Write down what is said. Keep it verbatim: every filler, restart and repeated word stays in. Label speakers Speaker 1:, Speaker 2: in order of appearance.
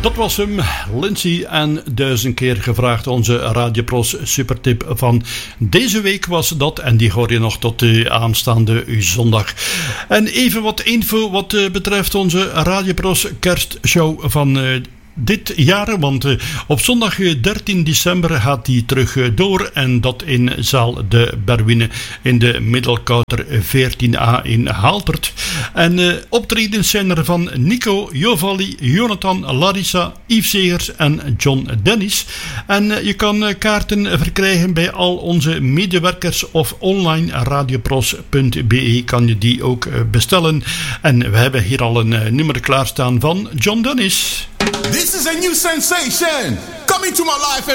Speaker 1: Dat was hem, Lindsay, en duizend keer gevraagd onze Radiopros supertip van deze week was dat. En die hoor je nog tot de aanstaande zondag. En even wat info wat betreft onze Radiopros kerstshow van uh, dit jaar, want uh, op zondag dertien december gaat die terug uh, door en dat in zaal De Berwine in de Middelkouter veertien A in Haaltert. En uh, optredens zijn er van Nico, Jovalli, Jonathan, Larissa, Yves Segers en John Dennis. En uh, je kan uh, kaarten verkrijgen bij al onze medewerkers of online radiopros punt b e kan je die ook uh, bestellen. En we hebben hier al een uh, nummer klaarstaan van John Dennis.
Speaker 2: This is a new sensation coming to my life